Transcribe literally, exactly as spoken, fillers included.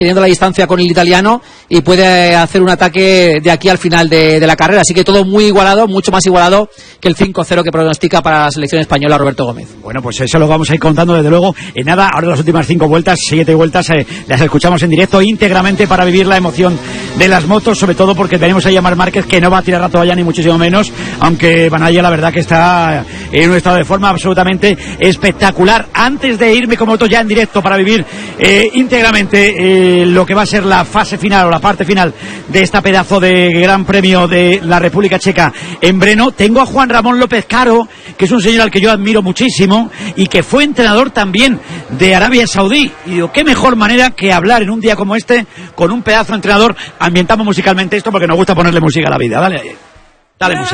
teniendo la distancia con el italiano y puede hacer un ataque de aquí al final de, de la carrera, así que todo muy igualado, mucho más igualado que el cinco cero que pronostica para la selección española Roberto Gómez. Bueno, pues eso lo vamos a ir contando desde luego en nada. Ahora las últimas cinco vueltas, siete vueltas, eh, las escuchamos en directo íntegramente para vivir la emoción de las motos, sobre todo porque tenemos ahí a Marc Márquez, que no va a tirar la toalla ni muchísimo menos, aunque Banaya la verdad que está en un estado de forma absolutamente espectacular. Antes de irme con motos ya en directo para vivir eh, íntegramente eh, lo que va a ser la fase final o la parte final de esta pedazo de Gran Premio de la República Checa en Brno, tengo a Juan Ramón López Caro, que es un señor al que yo admiro muchísimo y que fue entrenador también de Arabia Saudí. Y digo, qué mejor manera que hablar en un día como este con un pedazo de entrenador. Ambientamos musicalmente esto porque nos gusta ponerle música a la vida. Dale, dale música.